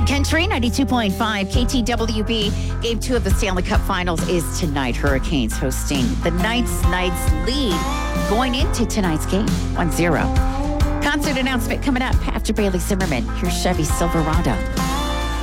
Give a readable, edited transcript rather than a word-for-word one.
Wild Country 92.5 KTWB. Game 2 of the Stanley Cup Finals is tonight. Hurricanes hosting the Knights. Knights lead going into tonight's game 1-0. Concert announcement coming up after Bailey Zimmerman. Here's Chevy Silverado.